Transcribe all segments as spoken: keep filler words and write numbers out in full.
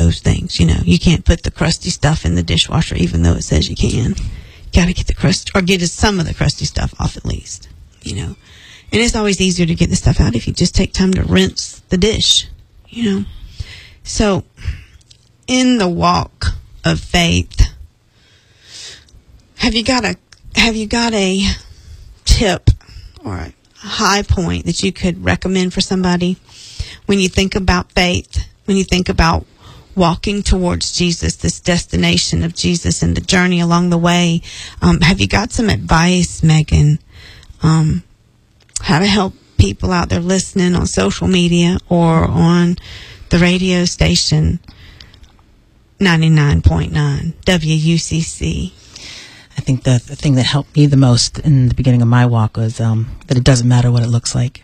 those things. You know, you can't put the crusty stuff in the dishwasher, even though it says you can. You got to get the crust, or get some of the crusty stuff off at least. You know, and it's always easier to get the stuff out if you just take time to rinse the dish. You know, so in the walk of faith, have you got a have you got a tip or a high point that you could recommend for somebody when you think about faith, when you think about walking towards Jesus, this destination of Jesus and the journey along the way? Um, have you got some advice, Megan, um, how to help people out there listening on social media or on the radio station ninety-nine point nine W U C C? I think the, the thing that helped me the most in the beginning of my walk was um, that it doesn't matter what it looks like.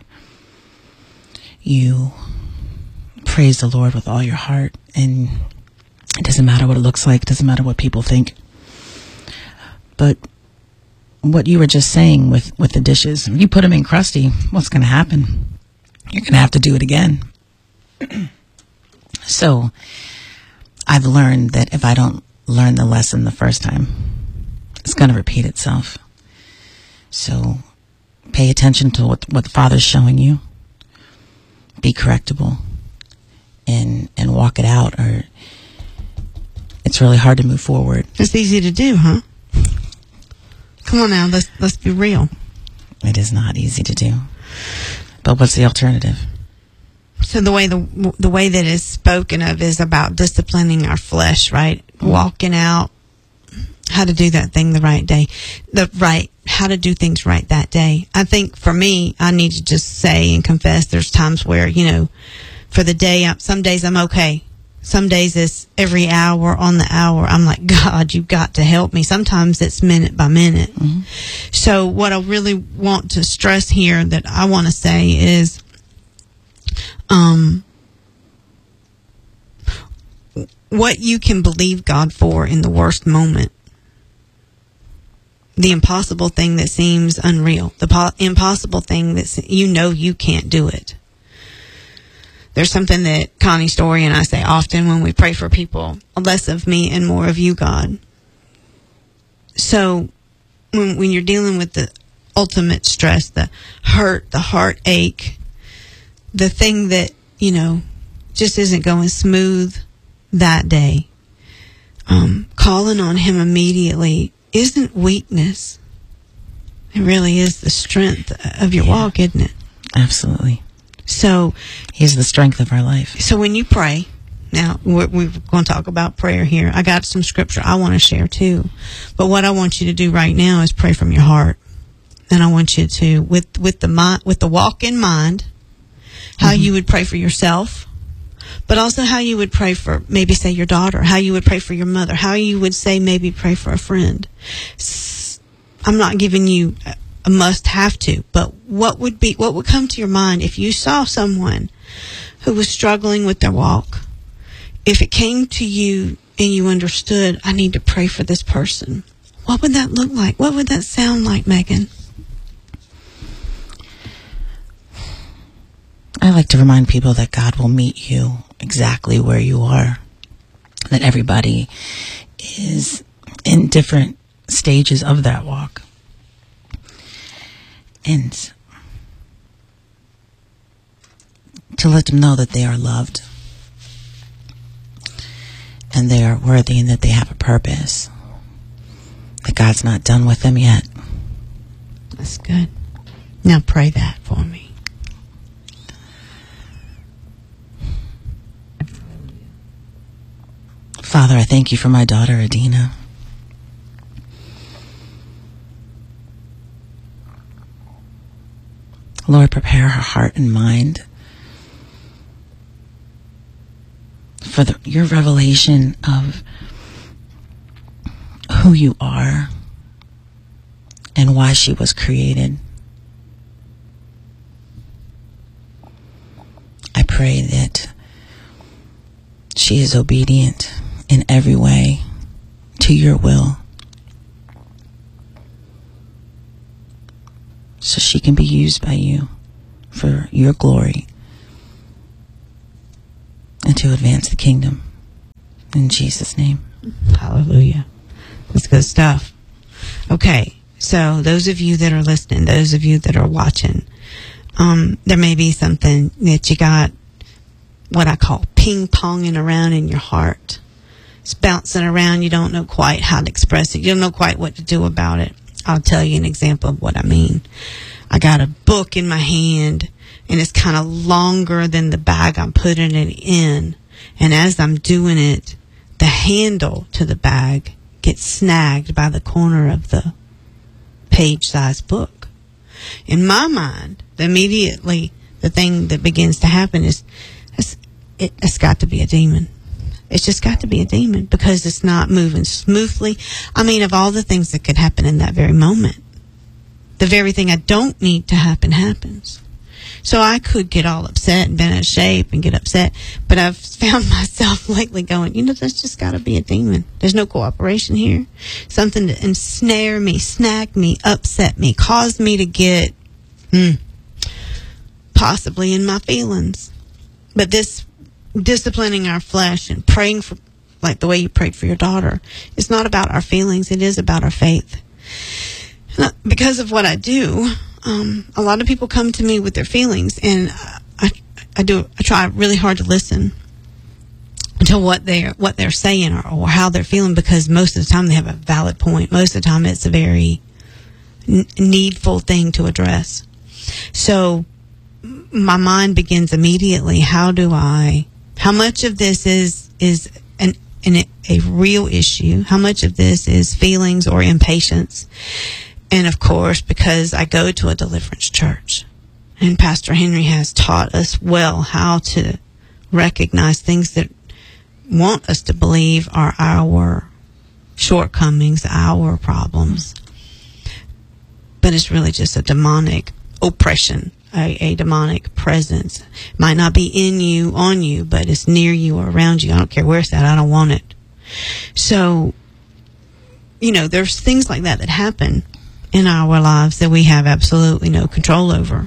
You praise the Lord with all your heart, and it doesn't matter what it looks like. It doesn't matter what people think. But what you were just saying with, with the dishes, if you put them in crusty, what's going to happen? You're going to have to do it again. So I've learned that if I don't learn the lesson the first time, it's going to repeat itself. So pay attention to what, what the Father's showing you. Be correctable and and walk it out, or it's really hard to move forward. It's easy to do, huh? Come on now, let's let's be real. It is not easy to do. But what's the alternative? So the way the the way that is spoken of is about disciplining our flesh, right? Mm-hmm. Walking out how to do that thing the right day, the right how to do things right that day. I think for me, I need to just say and confess. There's times where, you know, for the day, some days I'm okay. Some days it's every hour on the hour. I'm like, God, you've got to help me. Sometimes it's minute by minute. Mm-hmm. So what I really want to stress here that I want to say is, um, what you can believe God for in the worst moment. The impossible thing that seems unreal. The po- impossible thing that you know you can't do it. There's something that Connie Story and I say often when we pray for people, less of me and more of you, God. So when, when you're dealing with the ultimate stress, the hurt, the heartache, the thing that, you know, just isn't going smooth that day, um, calling on Him immediately isn't weakness. It really is the strength of your yeah. walk, isn't it? Absolutely. So He's the strength of our life. So when you pray, now we're, we're going to talk about prayer here. I got some scripture I want to share too. But what I want you to do right now is pray from your heart. And I want you to, with, with the mind, with the walk in mind, how mm-hmm. you would pray for yourself, but also how you would pray for maybe say your daughter, how you would pray for your mother, how you would say maybe pray for a friend. I'm not giving you a must have to, but what would be, what would come to your mind if you saw someone who was struggling with their walk? If it came to you and you understood, I need to pray for this person, what would that look like? What would that sound like, Megan? I like to remind people that God will meet you exactly where you are. That everybody is in different stages of that walk. And to let them know that they are loved. And they are worthy and that they have a purpose. That God's not done with them yet. That's good. Now pray that for me. Father, I thank you for my daughter, Adina. Lord, prepare her heart and mind for the, your revelation of who you are and why she was created. I pray that she is obedient in every way to your will, so she can be used by you for your glory and to advance the kingdom. In Jesus' name. Hallelujah. That's good stuff. Okay. So those of you that are listening, those of you that are watching, um, there may be something that you got, what I call ping-ponging around in your heart. It's bouncing around. You don't know quite how to express it. You don't know quite what to do about it. I'll tell you an example of what I mean. I got a book in my hand, and it's kind of longer than the bag I'm putting it in. And as I'm doing it, the handle to the bag gets snagged by the corner of the page-sized book. In my mind, immediately the thing that begins to happen is it's, it, it's got to be a demon. It's just got to be a demon because it's not moving smoothly. I mean, of all the things that could happen in that very moment, the very thing I don't need to happen happens. So I could get all upset and bent out of shape and get upset, but I've found myself lately going, you know, there's just got to be a demon. There's no cooperation here. Something to ensnare me, snag me, upset me, cause me to get hmm, possibly in my feelings. But this disciplining our flesh and praying for, like the way you prayed for your daughter, is not about our feelings. It is about our faith. And because of what I do, um, a lot of people come to me with their feelings, and I, I do. I try really hard to listen to what they're what they're saying or, or how they're feeling, because most of the time they have a valid point. Most of the time, it's a very n- needful thing to address. So my mind begins immediately. How do I? How much of this is is an, an a real issue? How much of this is feelings or impatience? And of course, because I go to a deliverance church, and Pastor Henry has taught us well how to recognize things that want us to believe are our shortcomings, our problems. But it's really just a demonic oppression, a, a demonic presence. It might not be in you, on you, but it's near you or around you. I don't care where it's at. I don't want it. So, you know, there's things like that that happen in our lives that we have absolutely no control over.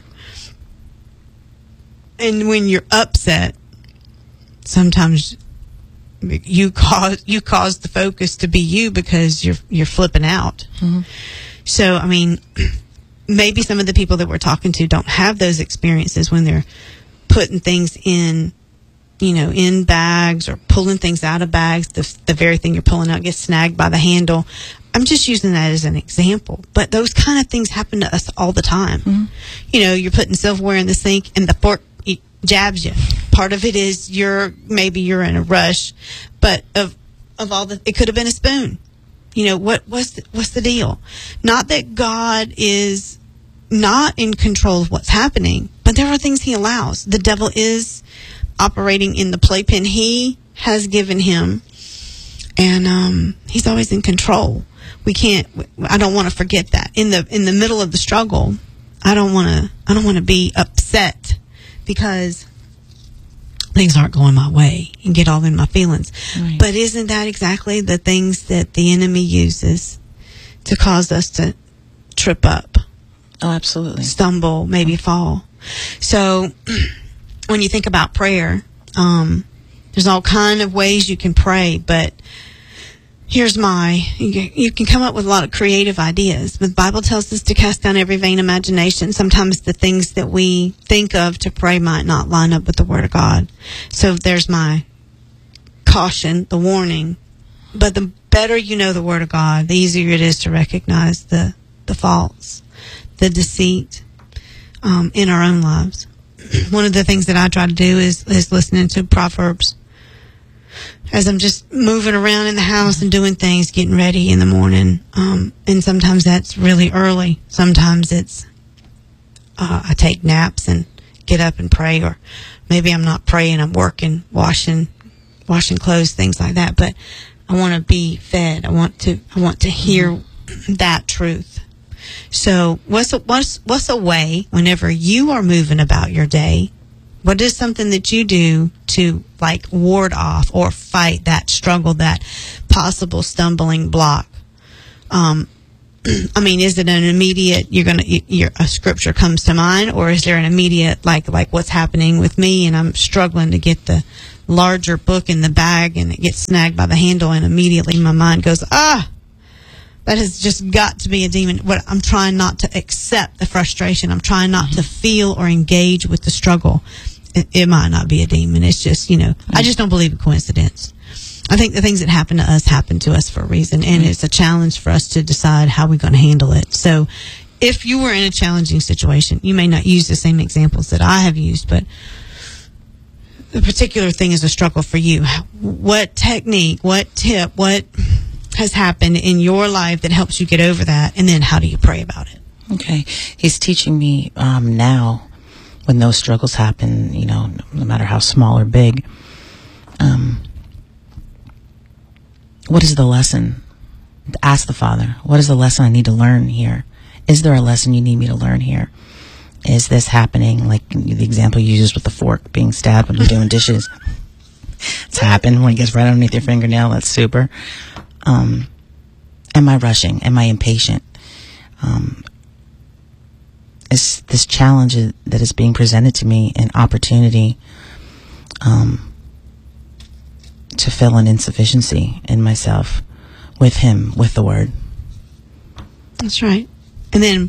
And when you're upset, sometimes you cause you cause the focus to be you because you're you're flipping out. Mm-hmm. So, I mean, maybe some of the people that we're talking to don't have those experiences when they're putting things in, you know, in bags or pulling things out of bags. The, the very thing you're pulling out gets snagged by the handle. I'm just using that as an example. But those kind of things happen to us all the time. Mm-hmm. You know, you're putting silverware in the sink and the fork it jabs you. Part of it is you're, maybe you're in a rush, but of of all the, it could have been a spoon. You know, what what's the, what's the deal? Not that God is not in control of what's happening, but there are things he allows. The devil is operating in the playpen he has given him, and um, he's always in control. We can't. I don't want to forget that. In the in the middle of the struggle, I don't want to. I don't want to be upset because things aren't going my way and get all in my feelings. Right. But isn't that exactly the things that the enemy uses to cause us to trip up? Oh, absolutely. Stumble, maybe fall. So when you think about prayer, um, there's all kind of ways you can pray, but here's my, you can come up with a lot of creative ideas, but the Bible tells us to cast down every vain imagination. Sometimes the things that we think of to pray might not line up with the Word of God. So there's my caution, the warning. But the better you know the Word of God, the easier it is to recognize the, the faults, the deceit um, in our own lives. One of the things that I try to do is, is listening to Proverbs as I'm just moving around in the house and doing things, getting ready in the morning. Um, and sometimes that's really early. Sometimes it's, uh, I take naps and get up and pray, or maybe I'm not praying, I'm working, washing, washing clothes, things like that. But I want to be fed. I want to, I want to hear mm-hmm. that truth. So what's a, what's, what's a way whenever you are moving about your day? What is something that you do to, like, ward off or fight that struggle, that possible stumbling block? Um, I mean, is it an immediate, you're going to, your a scripture comes to mind, or is there an immediate, like, like what's happening with me and I'm struggling to get the, larger book in the bag and it gets snagged by the handle, and immediately my mind goes, ah, that has just got to be a demon. What I'm trying not to accept the frustration. I'm trying not to feel or engage with the struggle. It, it might not be a demon. It's just, you know, I just don't believe in coincidence. I think the things that happen to us happen to us for a reason, and it's a challenge for us to decide how we're going to handle it. So if you were in a challenging situation, you may not use the same examples that I have used, but the particular thing is a struggle for you. What technique, what tip, what has happened in your life that helps you get over that, and then how do you pray about it? Okay. He's teaching me um, now, when those struggles happen, you know, no matter how small or big, um, what is the lesson? Ask the Father, what is the lesson I need to learn here? Is there a lesson you need me to learn here? Is this happening? Like the example you used with the fork being stabbed when you're doing dishes. It's happened when it gets right underneath your fingernail. That's super. Um, am I rushing? Am I impatient? Um, is this challenge that is being presented to me an opportunity um, to fill an insufficiency in myself with Him, with the Word? That's right. And then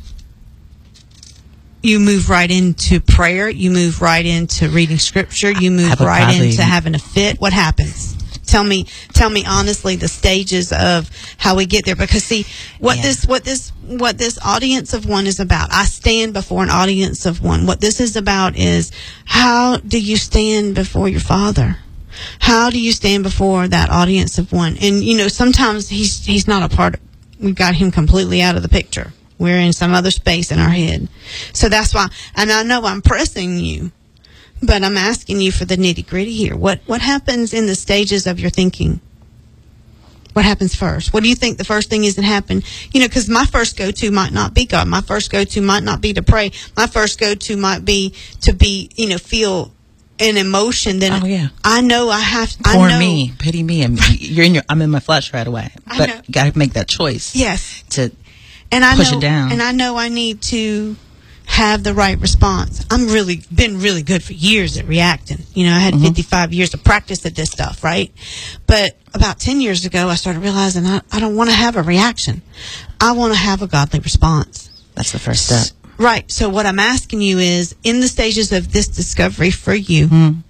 you move right into prayer. You move right into reading Scripture. You move right godly... into having a fit. What happens? Tell me, tell me honestly the stages of how we get there. Because see, what yeah. this, what this, what this audience of one is about. I stand before an audience of one. What this is about is, how do you stand before your Father? How do you stand before that audience of one? And you know, sometimes he's he's not a part of, we've got him completely out of the picture. We're in some other space in our head. So that's why, and I know I'm pressing you, but I'm asking you for the nitty gritty here. What what happens in the stages of your thinking? What happens first? What do you think the first thing is that happen? You know, because my first go-to might not be God. My first go-to might not be to pray. My first go-to might be to be, you know, feel an emotion. Then oh, yeah. I know I have. Poor I know, me, pity me. I'm, you're in your. I'm in my flesh right away. But you got to make that choice. Yes. To and I push know, it down. And I know I need to have the right response. I'm really been really good for years at reacting. You know, I had mm-hmm. fifty-five years of practice at this stuff, right? But about ten years ago, I started realizing I, I don't want to have a reaction. I want to have a godly response. That's the first step. Right. So what I'm asking you is, in the stages of this discovery for you, mm.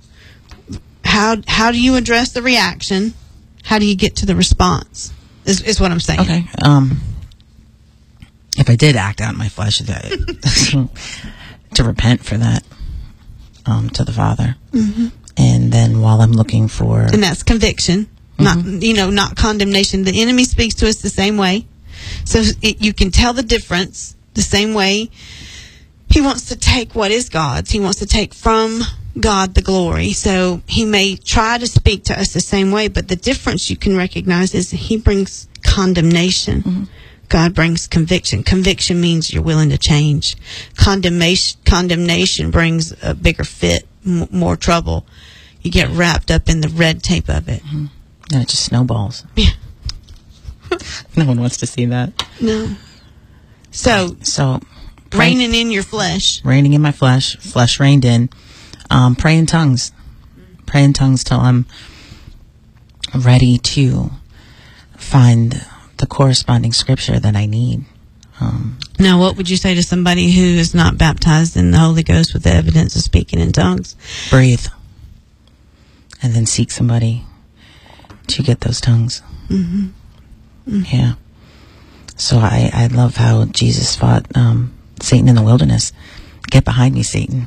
how how do you address the reaction? How do you get to the response? Is is what I'm saying. Okay. Um, if I did act out in my flesh, to repent for that um, to the Father, mm-hmm. and then while I'm looking for, and that's conviction, mm-hmm. not you know, not condemnation. The enemy speaks to us the same way, so it, you can tell the difference. The same way he wants to take what is God's. He wants to take from God the glory. So he may try to speak to us the same way, but the difference you can recognize is he brings condemnation. Mm-hmm. God brings conviction. Conviction means you're willing to change. Condemnation, condemnation brings a bigger fit, m- more trouble. You get wrapped up in the red tape of it. Mm-hmm. And it just snowballs. Yeah. No one wants to see that. No. So, so pray, reigning in your flesh. Reigning in my flesh. Flesh reigned in. Um, pray in tongues. Pray in tongues till I'm ready to find the corresponding scripture that I need. Um, now, what would you say to somebody who is not baptized in the Holy Ghost with the evidence of speaking in tongues? Breathe. And then seek somebody to get those tongues. Mm-hmm. Mm-hmm. Yeah. So I, I love how Jesus fought um, Satan in the wilderness. Get behind me, Satan.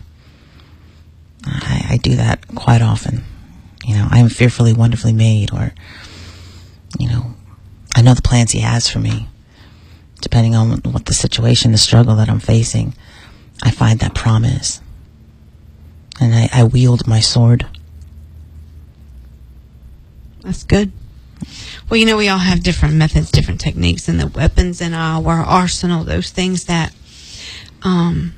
I, I do that quite often. You know, I am fearfully, wonderfully made, or, you know, I know the plans he has for me. Depending on what the situation, the struggle that I'm facing, I find that promise. And I, I wield my sword. That's good. Well, you know, we all have different methods, different techniques, and the weapons in our arsenal, those things that um,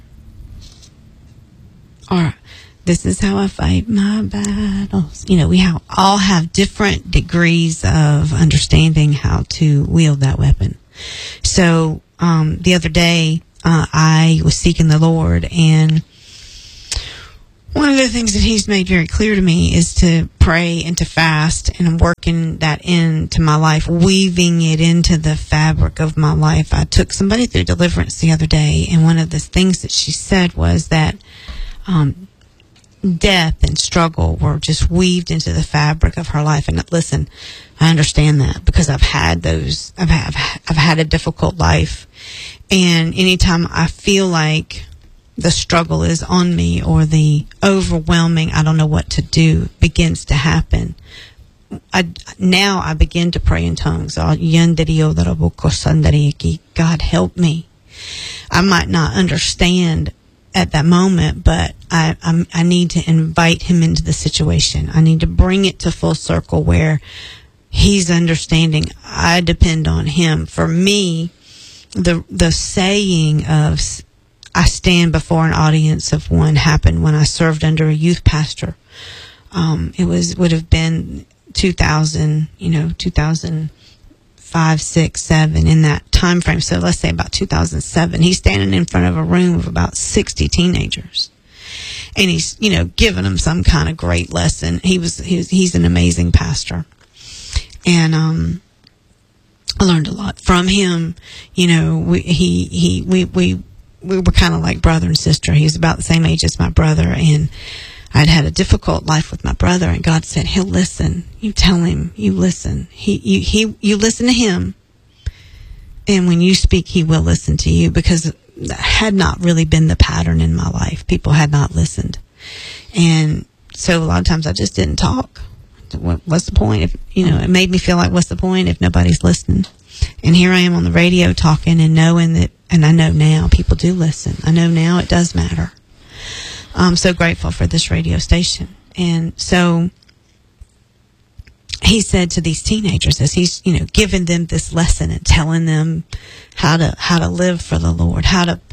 are, this is how I fight my battles. You know, we have, all have different degrees of understanding how to wield that weapon. So um, the other day, uh, I was seeking the Lord, and one of the things that he's made very clear to me is to pray and to fast, and I'm working that into my life, weaving it into the fabric of my life. I took somebody through deliverance the other day, and one of the things that she said was that um, death and struggle were just weaved into the fabric of her life. And listen, I understand that because I've had those, I've, I've, I've had a difficult life. And anytime I feel like the struggle is on me or the overwhelming, I don't know what to do, begins to happen, I, now I begin to pray in tongues. God help me. I might not understand at that moment, but I, I'm, I need to invite him into the situation. I need to bring it to full circle where he's understanding. I depend on him. For me, the the saying of I stand before an audience of one happened when I served under a youth pastor. Um, it was would have been two thousand, you know, two thousand five, six, seven, in that time frame. So let's say about two thousand seven. He's standing in front of a room of about sixty teenagers, and he's, you know, giving them some kind of great lesson. He was, he was he's an amazing pastor, and um, I learned a lot from him. You know, we, he he we we. we were kind of like brother and sister. He's about the same age as my brother, and I'd had a difficult life with my brother, and God said, he'll listen. You tell him, you listen. He, you, he, you listen to him, and when you speak, he will listen to you, because that had not really been the pattern in my life. People had not listened. And so a lot of times I just didn't talk. What, what's the point? If, you know, it made me feel like, what's the point if nobody's listening? And here I am on the radio talking and knowing that, and I know now people do listen. I know now it does matter. I'm so grateful for this radio station. And so he said to these teenagers, as he's, you know, giving them this lesson and telling them how to, how to live for the Lord, how to,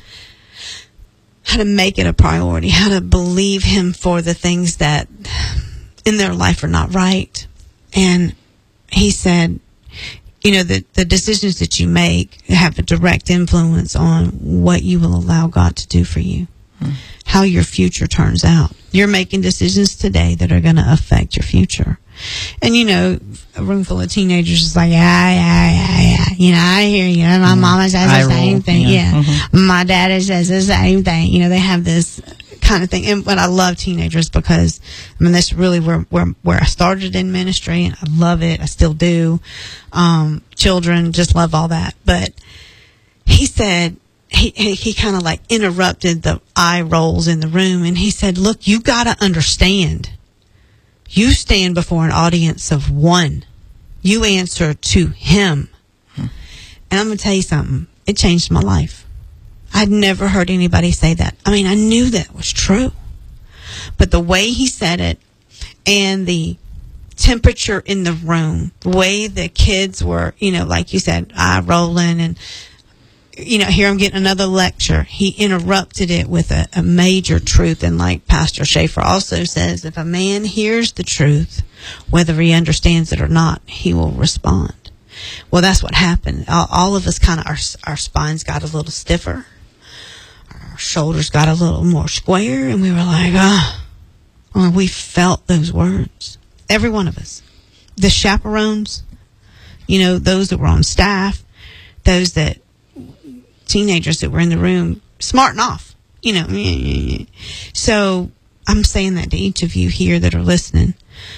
how to make it a priority, how to believe him for the things that in their life are not right. And he said, you know, the, the decisions that you make have a direct influence on what you will allow God to do for you, hmm. how your future turns out. You're making decisions today that are going to affect your future. And, you know, a room full of teenagers is like, yeah, yeah, yeah, yeah. You know, I hear you. My mm-hmm. mama says the I same roll. thing. Yeah. yeah. Mm-hmm. My daddy says the same thing. You know, they have this kind of thing. And but I love teenagers because, I mean, that's really where, where, where I started in ministry, and I love it. I still do. Um, children, just love all that. But he said, he, he, he kind of like interrupted the eye rolls in the room, and he said, look, you got to understand, you stand before an audience of one. You answer to him. Hmm. And I'm going to tell you something. It changed my life. I'd never heard anybody say that. I mean, I knew that was true. But the way he said it, and the temperature in the room, the way the kids were, you know, like you said, eye rolling, and, you know, here I'm getting another lecture. He interrupted it with a, a major truth. And like Pastor Schaefer also says, if a man hears the truth, whether he understands it or not, he will respond. Well, that's what happened. All, all of us kind of, our, our spines got a little stiffer. Our shoulders got a little more square, and we were like, ah, oh. Well, we felt those words. Every one of us. The chaperones, you know, those that were on staff, those that, teenagers that were in the room, smarting off, you know. So I'm saying that to each of you here that are listening.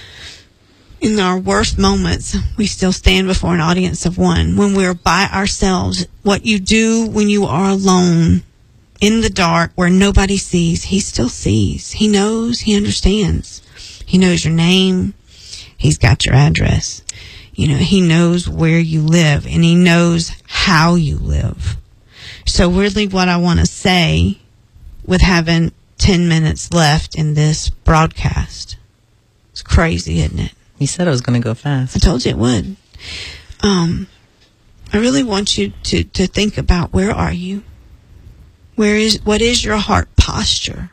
In our worst moments, we still stand before an audience of one. When we're by ourselves, what you do when you are alone, in the dark, where nobody sees, he still sees. He knows, he understands. He knows your name. He's got your address. You know, he knows where you live, and he knows how you live. So really what I want to say, with having ten minutes left in this broadcast, it's crazy, isn't it? You said it was going to go fast. I told you it would. Um, I really want you to, to think about, where are you? Where is, what is your heart posture?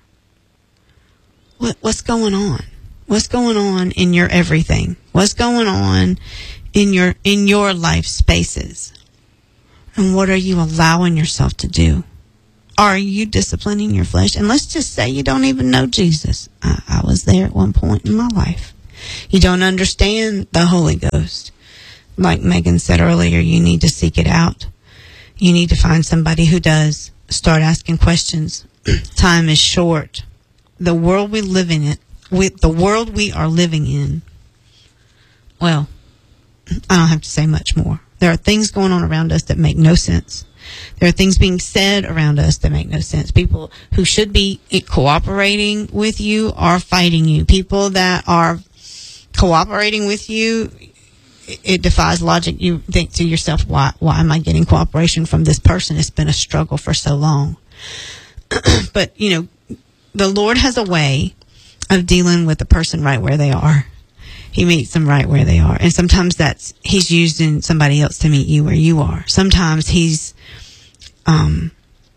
What, what's going on? What's going on in your everything? What's going on in your, in your life spaces? And what are you allowing yourself to do? Are you disciplining your flesh? And let's just say you don't even know Jesus. I, I was there at one point in my life. You don't understand the Holy Ghost. Like Megan said earlier, you need to seek it out. You need to find somebody who does. Start asking questions. Time is short. The world we live in, it, with the world we are living in, well, I don't have to say much more. There are things going on around us that make no sense. There are things being said around us that make no sense. People who should be cooperating with you are fighting you. People that are cooperating with you, it defies logic. You think to yourself, why, why am I getting cooperation from this person? It's been a struggle for so long. But, you know, the Lord has a way of dealing with the person right where they are. He meets them right where they are. And sometimes that's, he's using somebody else to meet you where you are. Sometimes he's um,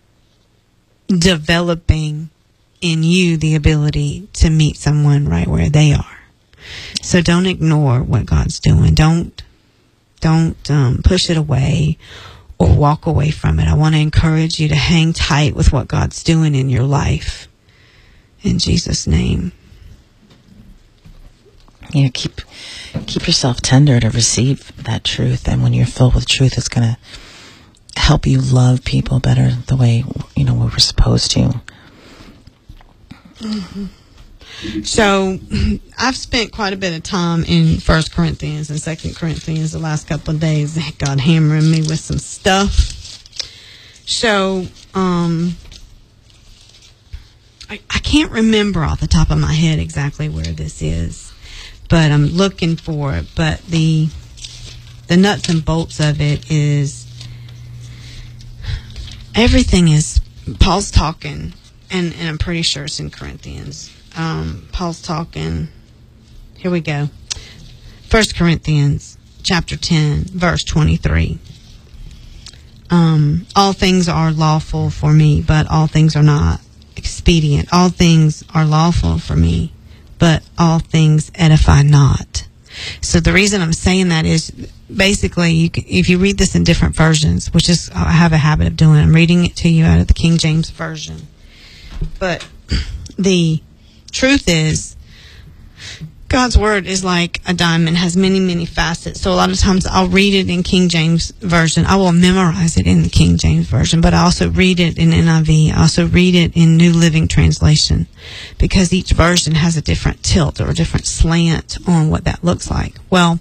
developing in you the ability to meet someone right where they are. So don't ignore what God's doing. Don't, don't um, push it away or walk away from it. I want to encourage you to hang tight with what God's doing in your life. In Jesus' name. You know, keep keep yourself tender to receive that truth, and when you're filled with truth, it's going to help you love people better the way, you know, we were supposed to. Mm-hmm. So, I've spent quite a bit of time in First Corinthians and Second Corinthians the last couple of days. God hammering me with some stuff. So, um, I, I can't remember off the top of my head exactly where this is. But I'm looking for it. But the the nuts and bolts of it is everything is Paul's talking, and, and I'm pretty sure it's in Corinthians. Um, Paul's talking. Here we go. First Corinthians chapter ten, verse twenty-three. Um, all things are lawful for me, but all things are not expedient. All things are lawful for me, but all things edify not. So the reason I'm saying that is basically, you can, if you read this in different versions, which is I have a habit of doing, I'm reading it to you out of the King James Version. But the truth is, God's Word is like a diamond, has many, many facets. So a lot of times I'll read it in King James Version. I will memorize it in the King James Version, but I also read it in N I V. I also read it in New Living Translation, because each version has a different tilt or a different slant on what that looks like. Well,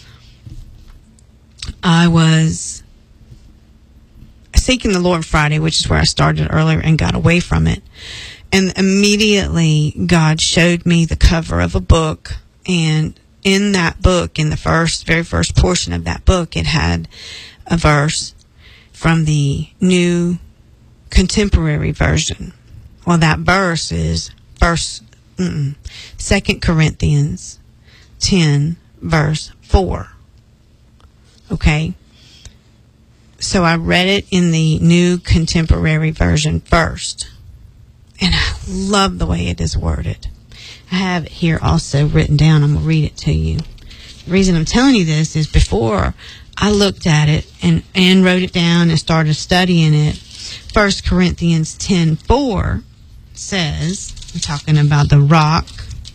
I was seeking the Lord Friday, which is where I started earlier and got away from it. And immediately God showed me the cover of a book, and in that book, in the first, very first portion of that book, it had a verse from the New Contemporary Version. Well, that verse is verse mm-mm, Second Corinthians ten, verse four. Okay? So I read it in the New Contemporary Version first. And I love the way it is worded. I have it here also written down. I'm going to read it to you. The reason I'm telling you this is before I looked at it and, and wrote it down and started studying it, First Corinthians ten four says, I'm talking about the rock,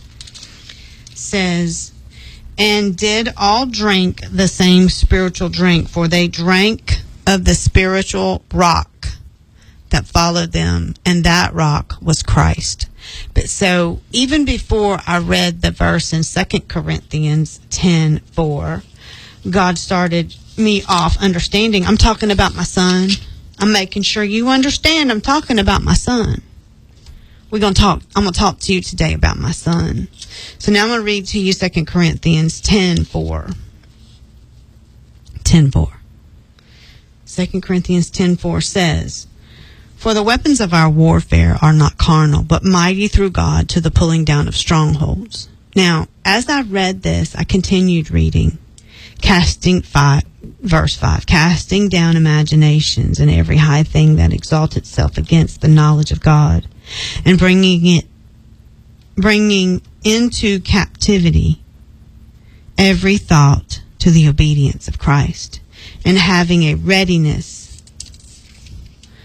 says, and did all drink the same spiritual drink, for they drank of the spiritual rock that followed them, and that rock was Christ. But so even before I read the verse in Second Corinthians ten four, God started me off understanding. I'm talking about my son. I'm making sure you understand I'm talking about my son. We're gonna talk I'm gonna talk to you today about my son. So now I'm gonna read to you Second Corinthians ten four. ten four. Second Corinthians ten four says, for the weapons of our warfare are not carnal, but mighty through God to the pulling down of strongholds. Now, as I read this, I continued reading, casting five, verse five, casting down imaginations and every high thing that exalts itself against the knowledge of God, and bringing it, bringing into captivity every thought to the obedience of Christ, and having a readiness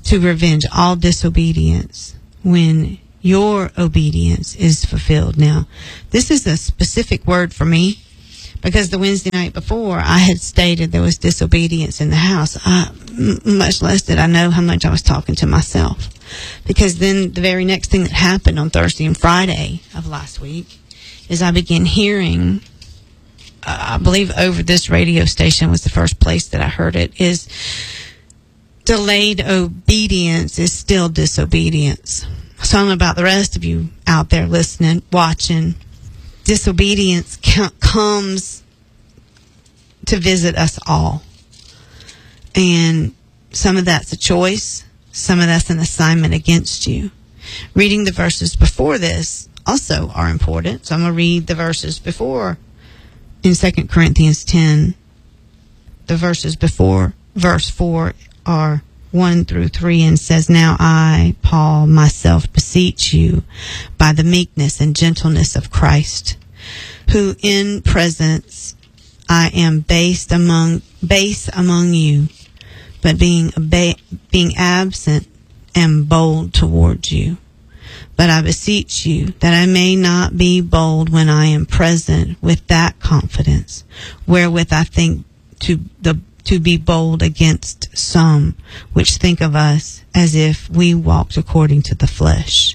to revenge all disobedience when your obedience is fulfilled. Now, this is a specific word for me, because the Wednesday night before, I had stated there was disobedience in the house. I, m- much less did I know how much I was talking to myself. Because then the very next thing that happened on Thursday and Friday of last week is I began hearing, uh, I believe over this radio station was the first place that I heard it, is delayed obedience is still disobedience. So I don't know about the rest of you out there listening, watching. Disobedience comes to visit us all. And some of that's a choice. Some of that's an assignment against you. Reading the verses before this also are important. So I'm going to read the verses before in Second Corinthians ten. The verses before verse four are one through three, and says, "Now I, Paul, myself beseech you by the meekness and gentleness of Christ, who in presence I am based among base among you, but being ba- being absent am bold towards you. But I beseech you that I may not be bold when I am present with that confidence, wherewith I think to the to be bold against some which think of us as if we walked according to the flesh.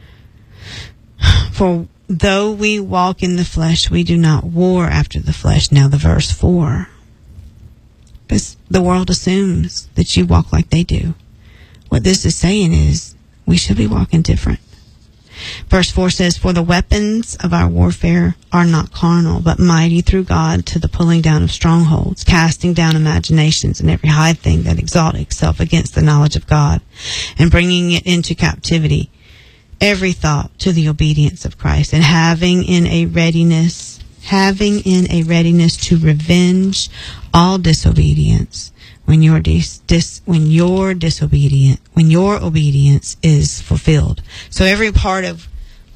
For though we walk in the flesh, we do not war after the flesh." Now the verse four. Because the world assumes that you walk like they do. What this is saying is we should be walking different. Verse four says, "For the weapons of our warfare are not carnal, but mighty through God to the pulling down of strongholds, casting down imaginations and every high thing that exalts itself against the knowledge of God, and bringing it into captivity, every thought to the obedience of Christ, and having in a readiness, having in a readiness to revenge all disobedience when your dis, dis when your disobedient when your obedience is fulfilled." So every part of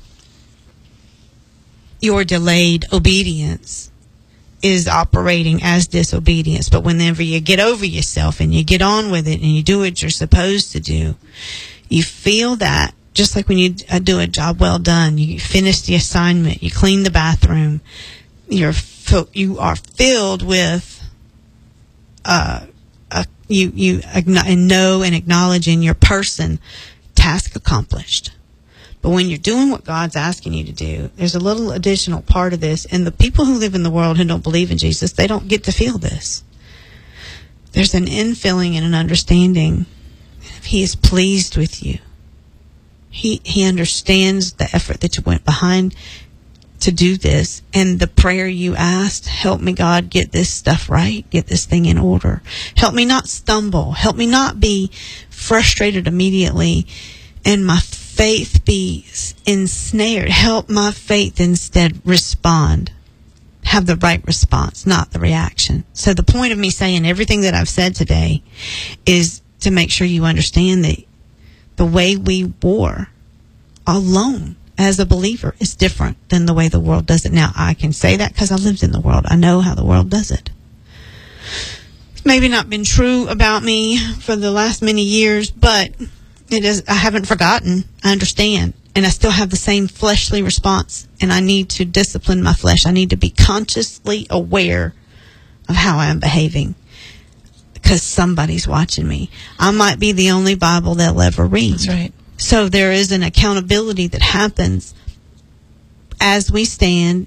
your delayed obedience is operating as disobedience. But whenever you get over yourself and you get on with it and you do what you're supposed to do, you feel that. Just like when you do a job well done, you finish the assignment, you clean the bathroom, you're you are filled with uh, a, you you know and acknowledge in your person task accomplished. But when you're doing what God's asking you to do, there's a little additional part of this. And the people who live in the world who don't believe in Jesus, they don't get to feel this. There's an infilling and an understanding. If He is pleased with you, He he understands the effort that you went behind to do this, and the prayer you asked, "Help me, God, get this stuff right, get this thing in order. Help me not stumble. Help me not be frustrated immediately, and my faith be ensnared. Help my faith instead respond. Have the right response, not the reaction." So the point of me saying everything that I've said today is to make sure you understand that the way we war alone as a believer is different than the way the world does it. Now, I can say that because I lived in the world. I know how the world does it. It's maybe not been true about me for the last many years, but it is. I haven't forgotten. I understand. And I still have the same fleshly response, and I need to discipline my flesh. I need to be consciously aware of how I am behaving, because somebody's watching me. I might be the only Bible they'll ever read. That's right. So there is an accountability that happens as we stand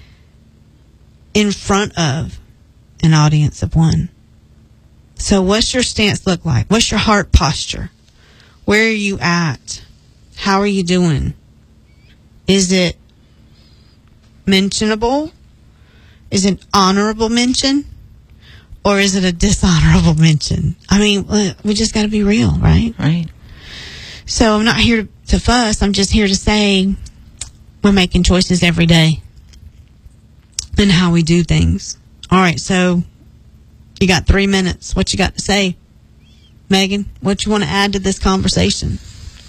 in front of an audience of one. So what's your stance look like? What's your heart posture? Where are you at? How are you doing? Is it mentionable? Is it honorable mention? Or is it a dishonorable mention? I mean, we just got to be real, right? Right. So I'm not here to fuss. I'm just here to say we're making choices every day in how we do things. All right, so you got three minutes. What you got to say, Megan? What you want to add to this conversation?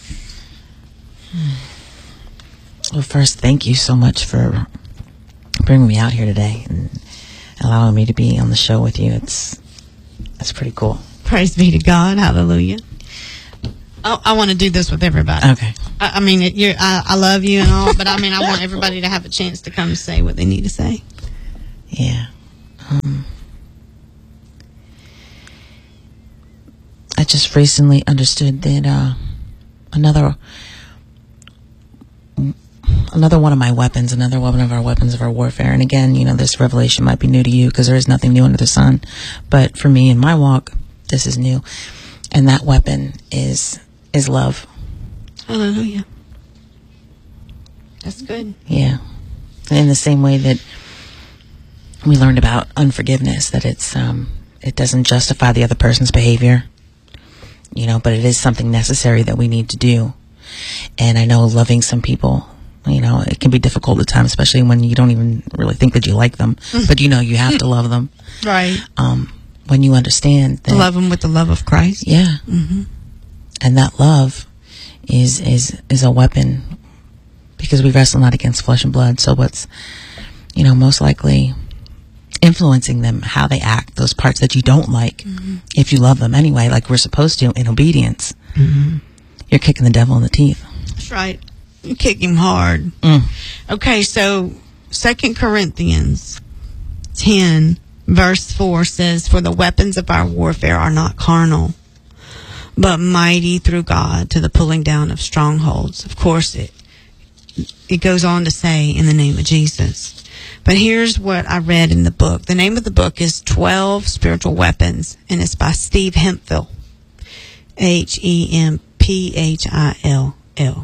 Well, first, thank you so much for bringing me out here today and allowing me to be on the show with you. It's it's pretty cool. Praise be to God. Hallelujah. I, I want to do this with everybody. Okay. I, I mean, it, you're, I, I love you and all, but I mean, I want everybody to have a chance to come say what they need to say. Yeah. Um, I just recently understood that uh, another another one of my weapons, another one of our weapons of our warfare, and again, you know, this revelation might be new to you because there is nothing new under the sun, but for me in my walk, this is new, and that weapon is is love. Hallelujah. That's good. Yeah. In the same way that we learned about unforgiveness, that it's um, it doesn't justify the other person's behavior, you know, but it is something necessary that we need to do. And I know loving some people, you know, it can be difficult at times, especially when you don't even really think that you like them, but you know you have to love them. Right. Um, when you understand that, love them with the love of Christ. Yeah. Mm-hmm. And that love is is is a weapon, because we wrestle not against flesh and blood. So what's, you know, most likely influencing them, how they act, those parts that you don't like, mm-hmm. if you love them anyway, like we're supposed to, in obedience, mm-hmm. you're kicking the devil in the teeth. That's right. You kick him hard. Mm. Okay, so Second Corinthians ten, verse four says, "For the weapons of our warfare are not carnal, but mighty through God to the pulling down of strongholds." Of course, it it goes on to say, in the name of Jesus. But here's what I read in the book. The name of the book is twelve Spiritual Weapons, and it's by Steve Hemphill. H E M P H I L L.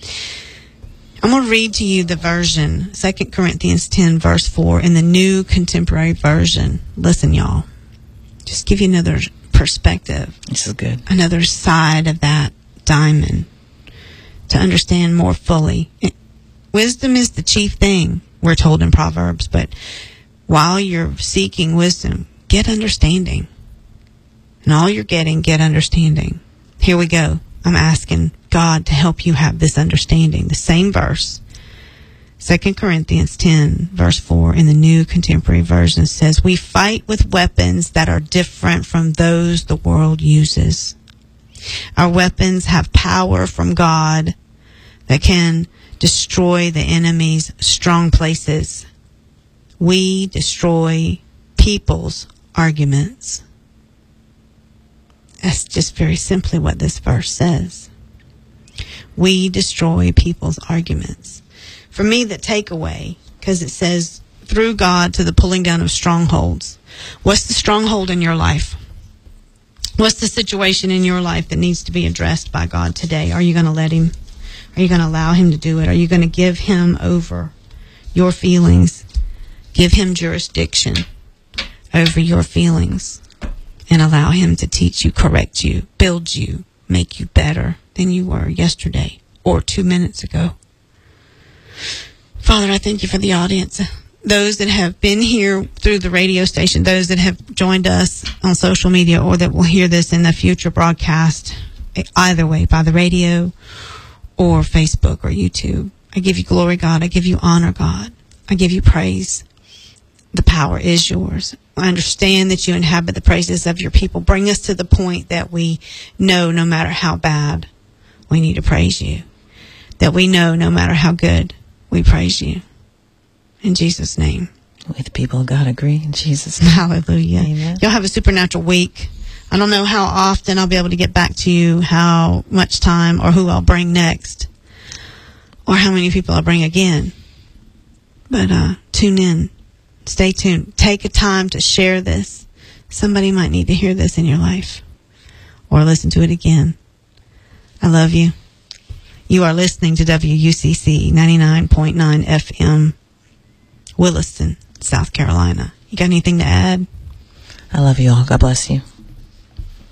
I'm going to read to you the version, Second Corinthians ten, verse four, in the New Contemporary Version. Listen, y'all. Just give you another perspective. This is good. Another side of that diamond to understand more fully. It, wisdom is the chief thing, we're told in Proverbs, but while you're seeking wisdom, get understanding. And all you're getting, get understanding. Here we go. I'm asking God to help you have this understanding. The same verse, Second Corinthians ten, verse four, in the New Contemporary Version says, "We fight with weapons that are different from those the world uses. Our weapons have power from God that can destroy the enemy's strong places. We destroy people's arguments." That's just very simply what this verse says. We destroy people's arguments. For me, the takeaway, because it says, through God to the pulling down of strongholds. What's the stronghold in your life? What's the situation in your life that needs to be addressed by God today? Are you going to let him? Are you going to allow him to do it? Are you going to give him over your feelings? Give him jurisdiction over your feelings and allow him to teach you, correct you, build you, make you better than you were yesterday or two minutes ago. Father, I thank you for the audience, those that have been here through the radio station, those that have joined us on social media, or that will hear this in the future broadcast, either way, by the radio or Facebook or YouTube. I give you glory, God. I give you honor, God. I give you praise. The power is yours. I understand that you inhabit the praises of your people. Bring us to the point that we know no matter how bad, we need to praise you. That we know no matter how good, we praise you. In Jesus' name. We the people of God agree in Jesus' name. Hallelujah. Amen. Y'all have a supernatural week. I don't know how often I'll be able to get back to you, how much time, or who I'll bring next, or how many people I'll bring again. But uh, tune in. Stay tuned. Take a time to share this. Somebody might need to hear this in your life, or listen to it again. I love you. You are listening to W U C C ninety-nine point nine F M, Williston, South Carolina. You got anything to add? I love you all. God bless you.